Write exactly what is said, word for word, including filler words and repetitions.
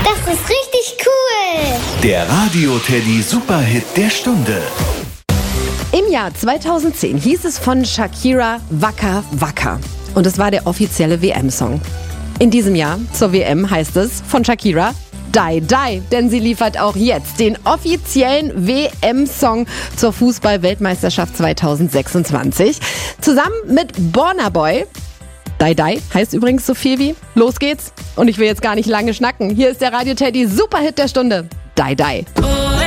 Das ist richtig cool. Der Radio Teddy Superhit der Stunde. Im Jahr zweitausendzehn hieß es von Shakira Waka Waka. Und es war der offizielle W M-Song. In diesem Jahr zur W M heißt es von Shakira Die Die, denn sie liefert auch jetzt den offiziellen W M-Song zur Fußball-Weltmeisterschaft zweitausendsechsundzwanzig. Zusammen mit Burna Boy. Die Die heißt übrigens so viel wie Los geht's. Und ich will jetzt gar nicht lange schnacken. Hier ist der Radio Teddy Superhit der Stunde. Die Die.